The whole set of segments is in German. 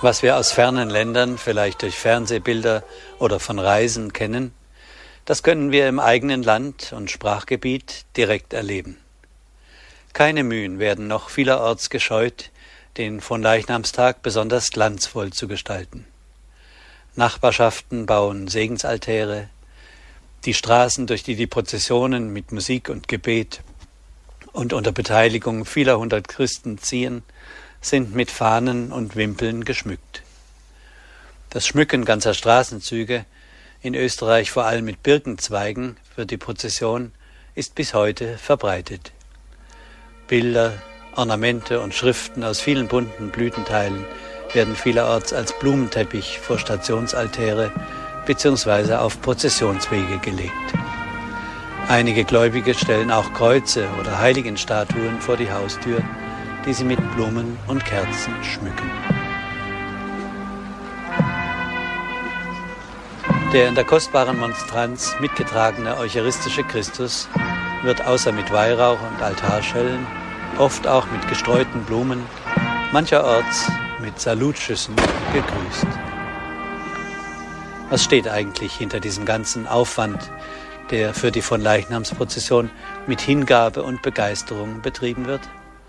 Was wir aus fernen Ländern, vielleicht durch Fernsehbilder oder von Reisen kennen, das können wir im eigenen Land und Sprachgebiet direkt erleben. Keine Mühen werden noch vielerorts gescheut, den Fronleichnamstag besonders glanzvoll zu gestalten. Nachbarschaften bauen Segensaltäre, die Straßen, durch die Prozessionen mit Musik und Gebet und unter Beteiligung vieler hundert Christen ziehen, sind mit Fahnen und Wimpeln geschmückt. Das Schmücken ganzer Straßenzüge, in Österreich vor allem mit Birkenzweigen für die Prozession, ist bis heute verbreitet. Bilder, Ornamente und Schriften aus vielen bunten Blütenteilen werden vielerorts als Blumenteppich vor Stationsaltäre bzw. auf Prozessionswege gelegt. Einige Gläubige stellen auch Kreuze oder Heiligenstatuen vor die Haustür, die sie mit Blumen und Kerzen schmücken. Der in der kostbaren Monstranz mitgetragene eucharistische Christus wird außer mit Weihrauch und Altarschellen oft auch mit gestreuten Blumen, mancherorts mit Salutschüssen gegrüßt. Was steht eigentlich hinter diesem ganzen Aufwand, der für die Fronleichnamsprozession mit Hingabe und Begeisterung betrieben wird?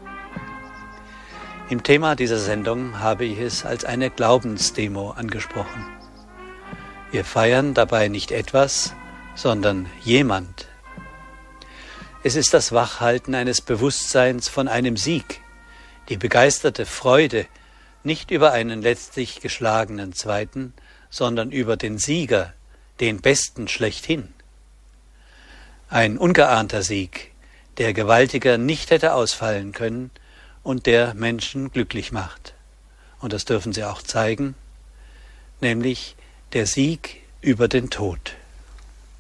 Im Thema dieser Sendung habe ich es als eine Glaubensdemo angesprochen. Wir feiern dabei nicht etwas, sondern jemand. Es ist das Wachhalten eines Bewusstseins von einem Sieg, die begeisterte Freude nicht über einen letztlich geschlagenen Zweiten, sondern über den Sieger, den Besten schlechthin. Ein ungeahnter Sieg, der gewaltiger nicht hätte ausfallen können und der Menschen glücklich macht. Und das dürfen sie auch zeigen, nämlich der Sieg über den Tod.